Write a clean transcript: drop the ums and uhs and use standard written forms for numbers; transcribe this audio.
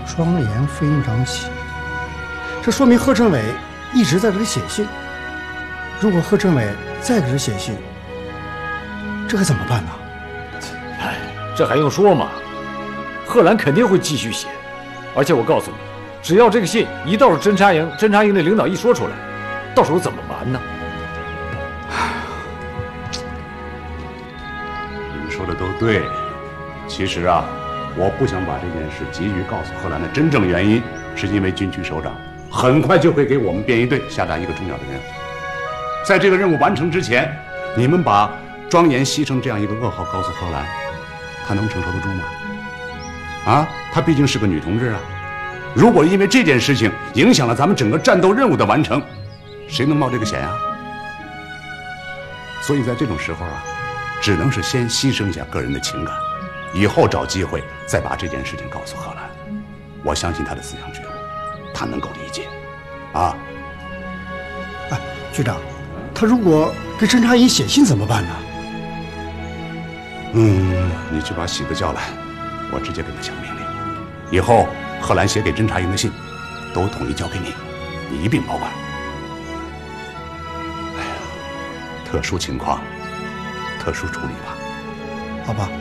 庄严副营长写，这说明贺振伟一直在这里写信。如果贺振伟再给这写信，这该怎么办呢？ 哎，这还用说吗？贺兰肯定会继续写，而且我告诉你，只要这个信一到了侦察营，侦察营的领导一说出来，到时候怎么瞒呢？ 你们说的都对，其实啊，我不想把这件事急于告诉贺兰的真正原因，是因为军区首长很快就会给我们便衣队下达一个重要的任务。在这个任务完成之前，你们把庄严牺牲这样一个噩耗告诉贺兰，她能承受得住吗？啊，她毕竟是个女同志啊。如果因为这件事情影响了咱们整个战斗任务的完成，谁能冒这个险啊？所以在这种时候啊，只能是先牺牲一下个人的情感，以后找机会再把这件事情告诉贺兰。我相信他的思想觉悟，他能够理解。啊， 哎，局长，他如果给侦察营写信怎么办呢？ 你去把喜子叫来，我直接给他下命令，以后贺兰写给侦察营的信，都统一交给你，你一并保管。哎呀，特殊情况，特殊处理吧。 好吧。